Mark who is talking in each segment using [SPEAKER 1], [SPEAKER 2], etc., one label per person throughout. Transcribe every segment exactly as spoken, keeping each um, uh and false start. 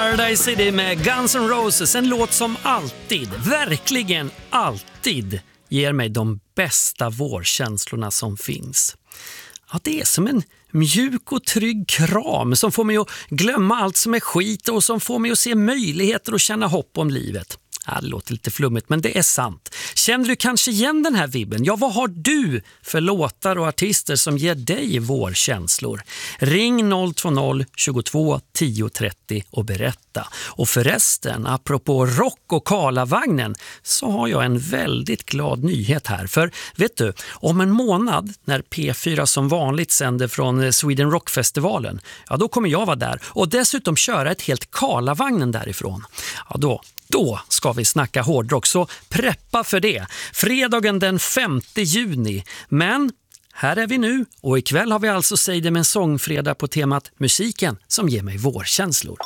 [SPEAKER 1] Paradise City med Guns N' Roses, en låt som alltid, verkligen alltid ger mig de bästa vårkänslorna som finns. Ja, det är som en mjuk och trygg kram som får mig att glömma allt som är skit och som får mig att se möjligheter och känna hopp om livet. Ja, det låter lite flummigt, men det är sant. Känner du kanske igen den här vibben? Ja, vad har du för låtar och artister som ger dig vårkänslor? Ring noll två noll tjugotvå tio trettio och berätta. Och förresten, apropå rock och Karlavagnen, så har jag en väldigt glad nyhet här. För vet du, om en månad när P fyra som vanligt sänder från Sweden Rock-festivalen, ja då kommer jag vara där och dessutom köra ett helt Karlavagnen därifrån. Ja då... Då ska vi snacka hårdrock, så preppa för det. Fredagen den femte juni. Men här är vi nu och ikväll har vi alltså Säg det med en sångfredag på temat musiken som ger mig vårkänslor.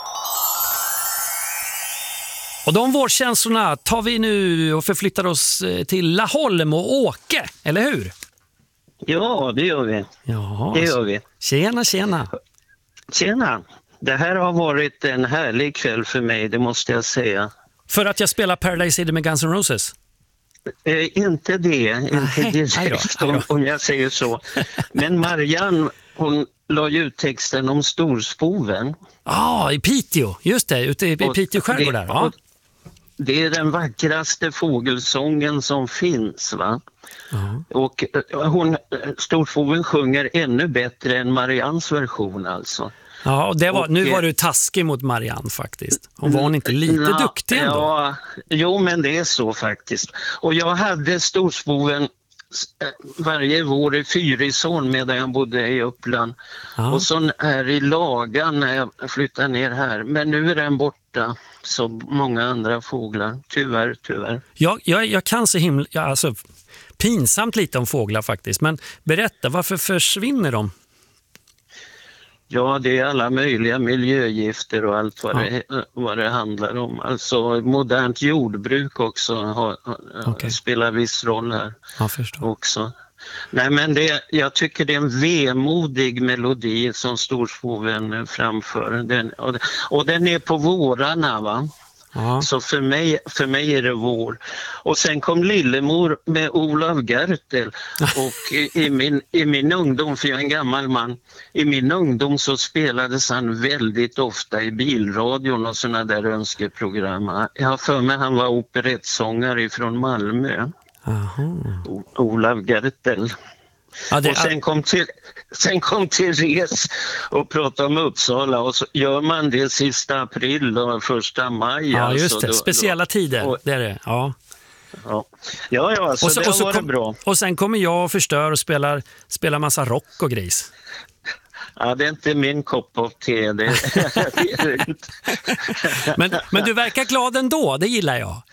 [SPEAKER 1] Och de vårkänslorna tar vi nu och förflyttar oss till Laholm och Åke, eller hur?
[SPEAKER 2] Ja, det gör vi.
[SPEAKER 1] Ja,
[SPEAKER 2] det gör vi.
[SPEAKER 1] Tjena, tjena.
[SPEAKER 2] Tjena. Det här har varit en härlig kväll för mig, det måste jag säga.
[SPEAKER 1] För att jag spelar Paradise City med Guns N' Roses?
[SPEAKER 2] Eh, inte det, inte direkt om, om jag säger så. Men Marianne, hon la ju ut texten om storspoven.
[SPEAKER 1] Ja, ah, i Piteå, just det, ute i Piteå skärgård där. Ja.
[SPEAKER 2] Det är den vackraste fågelsången som finns, va? Uh-huh. Och hon, storspoven sjunger ännu bättre än Mariannes version alltså.
[SPEAKER 1] Ja, och det var,
[SPEAKER 2] och,
[SPEAKER 1] nu var du taskig mot Marianne faktiskt. Hon var hon inte lite na, duktig ändå? Ja,
[SPEAKER 2] jo, men det är så faktiskt. Och jag hade storspoven varje vår i Fyrisån medan jag bodde i Uppland. Ja. Och så är i Lagan när jag flyttade ner här. Men nu är den borta, så många andra fåglar. Tyvärr, tyvärr. Ja, jag, jag kan så himla... Ja, alltså, pinsamt lite om fåglar faktiskt. Men berätta, varför försvinner de? Ja, det är alla möjliga miljögifter och allt vad, ja. det, vad det handlar om. Alltså modernt jordbruk också har, okay. spelar viss roll här ja, också. Nej, men det, jag tycker det är en vemodig melodi som storspoven framför. Den, och, och den är på vårarna, va? Ja. Så för mig, för mig är det vår. Och sen kom Lillemor med Olav Gertel. Och i, i, min, i min ungdom, för jag är en gammal man, i min ungdom så spelades han väldigt ofta i bilradion och såna där önskeprogram. Jag har för mig han var operettsångare från Malmö. O, Olav Gertel. Ja, det... Och sen kom, till, sen kom Therese och pratade om Uppsala och så gör man det sista april och första maj.
[SPEAKER 1] Ja, just
[SPEAKER 2] alltså,
[SPEAKER 1] det.
[SPEAKER 2] Då,
[SPEAKER 1] speciella tider,
[SPEAKER 2] och,
[SPEAKER 1] det är det. Ja,
[SPEAKER 2] ja, ja, ja så,
[SPEAKER 1] och så
[SPEAKER 2] det
[SPEAKER 1] och så
[SPEAKER 2] var
[SPEAKER 1] kom,
[SPEAKER 2] bra.
[SPEAKER 1] Och sen kommer jag och förstör och spelar, spelar massa rock och grejs.
[SPEAKER 2] Ja, det är inte min kopp av te. Det är
[SPEAKER 1] men, men du verkar glad ändå, det gillar jag.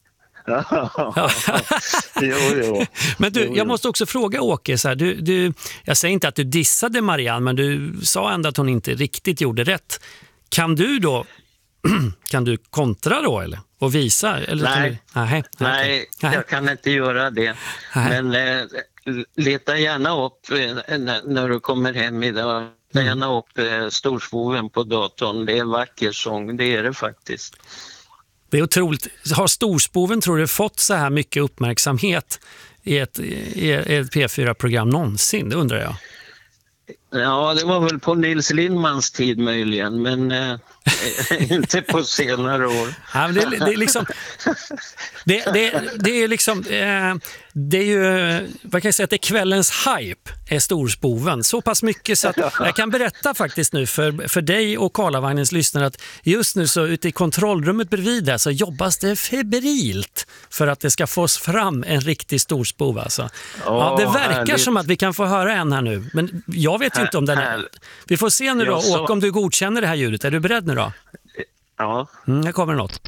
[SPEAKER 2] Ja. jo, jo.
[SPEAKER 1] Men du,
[SPEAKER 2] jo, jo.
[SPEAKER 1] jag måste också fråga Åke så här, du, du, jag säger inte att du dissade Marianne, men du sa ändå att hon inte riktigt gjorde rätt. Kan du då kan du kontra då eller och visa eller
[SPEAKER 2] nej,
[SPEAKER 1] du, nej,
[SPEAKER 2] nej, nej, jag kan inte göra det. Nej. Men eh, leta gärna upp eh, när du kommer hem idag. Leta gärna upp eh, storspoven på datorn. Det är en vacker sång, det är det faktiskt.
[SPEAKER 1] Det är otroligt. Har storspoven, tror du, fått så här mycket uppmärksamhet i ett, i ett P fyra-program någonsin? Det undrar jag.
[SPEAKER 2] Ja, det var väl på Nils Lindmans tid möjligen, men eh, inte på senare år.
[SPEAKER 1] Ja, men det, det är liksom... Det, det, det är liksom... Eh, det är ju... Vad kan jag säga? Att det är kvällens hype är storspoven. Så pass mycket så att jag kan berätta faktiskt nu för, för dig och Karlavagnens lyssnare att just nu så ute i kontrollrummet bredvid där så jobbas det febrilt för att det ska fås fram en riktig storspov. Alltså. Oh, ja, det verkar härligt. Som att vi kan få höra en här nu. Men jag vet ju inte om den är... Vi får se nu då, så... Åke, om du godkänner det här ljudet. Är du beredd nu då?
[SPEAKER 2] Ja.
[SPEAKER 1] Mm, här kommer något.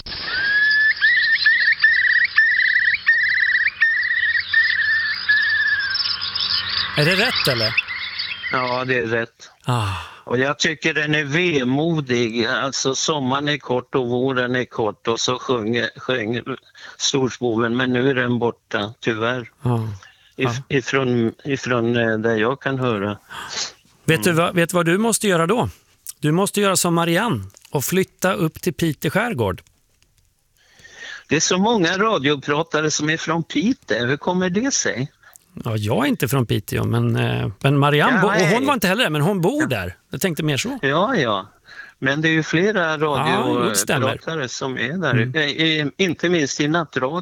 [SPEAKER 1] Är det rätt eller?
[SPEAKER 2] Ja, det är rätt.
[SPEAKER 1] Ah.
[SPEAKER 2] Och jag tycker den är vemodig. Alltså sommaren är kort och våren är kort och så sjunger, sjunger storspoven, men nu är den borta, tyvärr. Ah. If, ah. Ifrån, ifrån där jag kan höra.
[SPEAKER 1] Vet du vad, vet vad du måste göra då? Du måste göra som Marianne och flytta upp till Piteå skärgård.
[SPEAKER 2] Det är så många radiopratare som är från Piteå. Hur kommer det sig?
[SPEAKER 1] Ja, jag är inte från Piteå, men, men Marianne,
[SPEAKER 2] ja,
[SPEAKER 1] bo- och hon var inte heller där, men hon bor där. Jag tänkte mer så.
[SPEAKER 2] Ja, ja. Men det är ju flera radiopratare
[SPEAKER 1] ja,
[SPEAKER 2] som är där.
[SPEAKER 1] Mm.
[SPEAKER 2] Inte minst i nattradio.